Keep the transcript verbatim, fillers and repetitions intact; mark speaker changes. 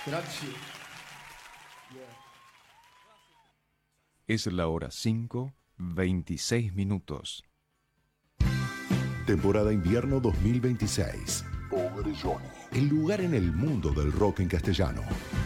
Speaker 1: Grazie.
Speaker 2: Es la hora cinco, veintiséis minutos.
Speaker 3: Temporada invierno dos mil veintiséis. Pobre Johnny. El lugar en el mundo del rock en castellano.